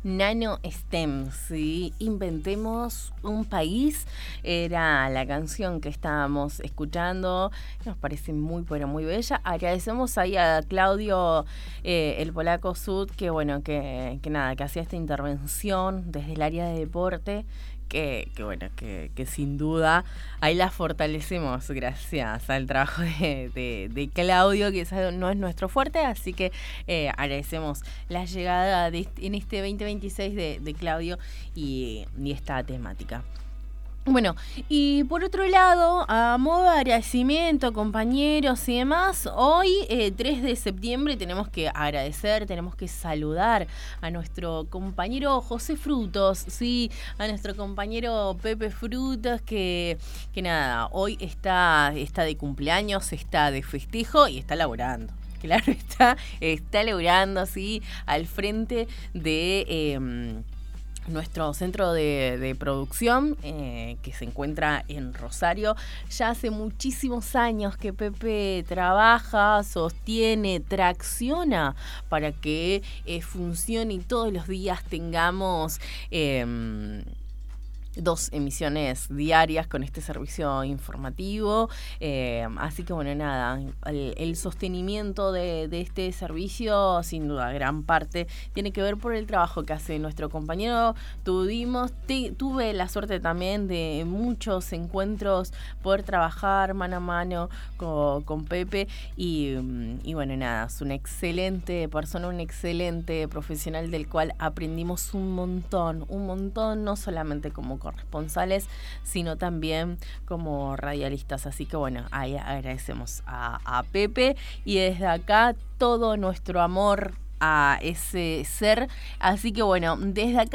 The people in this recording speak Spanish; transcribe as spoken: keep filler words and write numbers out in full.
Nano STEM, ¿sí? Inventemos un país, era la canción que estábamos escuchando, nos parece muy, pero muy bella. Agradecemos ahí a Claudio, eh, el polaco Sud, que bueno, que, que nada, que hacía esta intervención desde el área de deporte, que, que bueno, que, que sin duda ahí la fortalecemos gracias al trabajo de, de, de Claudio, que no es nuestro fuerte, así que eh, agradecemos la llegada de este, en este veinte veintiséis de, de Claudio y, y esta temática. Bueno, y por otro lado, a modo de agradecimiento, compañeros y demás, hoy, eh, tres de septiembre, tenemos que agradecer, tenemos que saludar a nuestro compañero José Frutos, sí, a nuestro compañero Pepe Frutos, que, que nada, hoy está, está de cumpleaños, está de festejo y está laborando. Claro, está, está laborando, sí, al frente de... Eh, nuestro centro de, de producción, eh, que se encuentra en Rosario. Ya hace muchísimos años que Pepe trabaja, sostiene, tracciona para que eh, funcione y todos los días tengamos... Eh, dos emisiones diarias con este servicio informativo, eh, así que bueno, nada, el, el sostenimiento de, de este servicio, sin duda, gran parte tiene que ver por el trabajo que hace nuestro compañero. Tuvimos, te, tuve la suerte también de muchos encuentros, poder trabajar mano a mano con, con Pepe y, y bueno, nada, es una excelente persona, un excelente profesional del cual aprendimos un montón, un montón, no solamente como corresponsales, sino también como radialistas. Así que bueno, ahí agradecemos a, a Pepe y desde acá todo nuestro amor a ese ser. Así que bueno, desde acá